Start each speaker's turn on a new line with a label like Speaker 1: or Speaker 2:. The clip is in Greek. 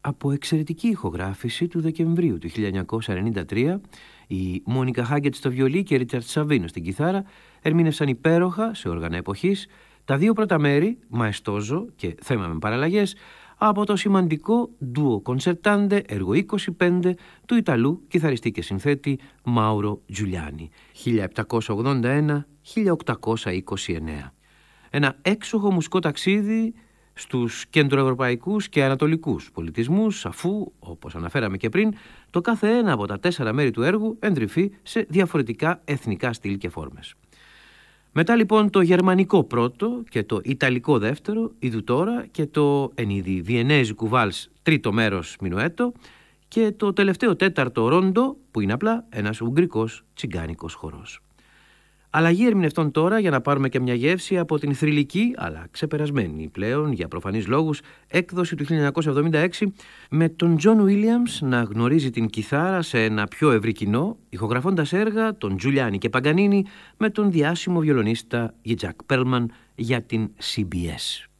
Speaker 1: από εξαιρετική ηχογράφηση του Δεκεμβρίου του 1993, η Μόνικα Χάγκετ στο βιολί και Ρίτσαρντ Σαβίνο στην κιθάρα ερμήνευσαν υπέροχα σε όργανα εποχής τα δύο πρώτα μέρη, Μαεστόζο και Θέμα με παραλλαγές, από το σημαντικό ντουο κονσερτάντε έργο 25 του Ιταλού κιθαριστή και συνθέτη Μάουρο Τζουλιάνι, 1781-1829. Ένα έξοχο μουσικό ταξίδι στους κεντροευρωπαϊκούς και ανατολικούς πολιτισμούς, αφού, όπως αναφέραμε και πριν, το κάθε ένα από τα 4 μέρη του έργου εντρυφεί σε διαφορετικά εθνικά στυλ και φόρμες. Μετά λοιπόν το γερμανικό πρώτο και το ιταλικό δεύτερο, είδου τώρα και το εν είδη βιενέζικου βάλς τρίτο μέρος μινουέτο και το τελευταίο τέταρτο ρόντο, που είναι απλά ένας ουγγρικός τσιγκάνικος χορός. Αλλαγή ερμηνευτών τώρα για να πάρουμε και μια γεύση από την θρυλική, αλλά ξεπερασμένη πλέον για προφανείς λόγους, έκδοση του 1976, με τον Τζον Βίλιαμς να γνωρίζει την κιθάρα σε ένα πιο ευρύ κοινό, ηχογραφώντας έργα των Τζουλιάνι και Παγκανίνι με τον διάσημο βιολονίστα Τζακ Πέρλμαν για την CBS.